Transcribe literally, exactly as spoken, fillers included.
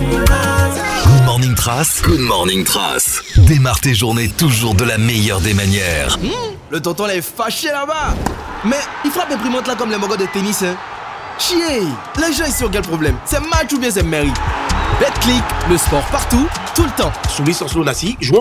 Good Morning Trace. Good Morning Trace. Démarre tes journées toujours de la meilleure des manières. Mmh, le tonton là est fâché là-bas. Mais il frappe imprimante là comme les mogos de tennis, hein. Chier, les gens ici ont quel problème? C'est match ou bien c'est mairie? Betclic, le sport partout, tout le temps. Soumis sur Slonassi, jouons